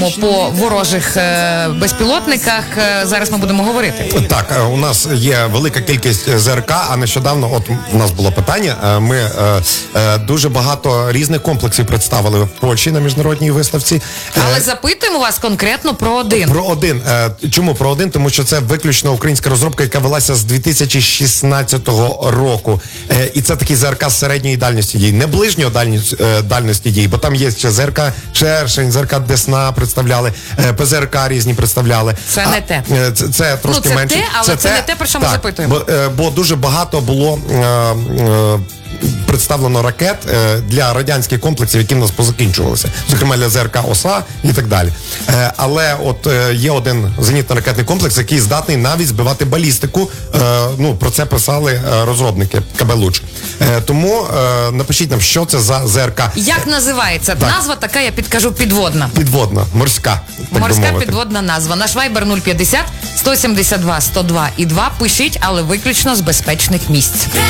По ворожих безпілотниках зараз ми будемо говорити. Так, у нас є велика кількість ЗРК, а нещодавно, от у нас було питання, ми дуже багато різних комплексів представили в Польщі на міжнародній виставці. Але запитуємо вас конкретно про один. Про один. Чому про один? Тому що це виключно українська розробка, яка велася з 2016 року. І це такий ЗРК з середньої дальності дії, не ближньої дальності дії, бо там є ще ЗРК Шершень, ЗРК Десна представляли, ПЗРК різні представляли. Це не те. Це трошки це менше. Те, але це не те, про що ми запитуємо. Бо дуже багато було представлено ракет для радянських комплексів, які в нас позакінчувалися. Зокрема, для ЗРК ОСА і так далі. Але от є один зенітно-ракетний комплекс, який здатний навіть збивати балістику. Про це писали розробники КБ «Луч». Тому напишіть нам, що це за ЗРК. Як називається? Так. Назва така, я підкажу, підводна. Підводна, морська. Морська підводна назва. Наш Viber 050 172 102 і 2. Пишіть, але виключно з безпечних місць.